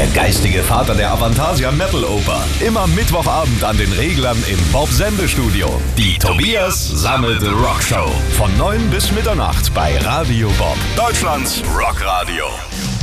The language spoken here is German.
der geistige Vater der Avantasia Metal Oper. Immer Mittwochabend an den Reglern im Bob Sende Studio. Die Tobias Sammelte Rockshow. Von 9 bis Mitternacht bei Radio Bob. Deutschlands Rockradio.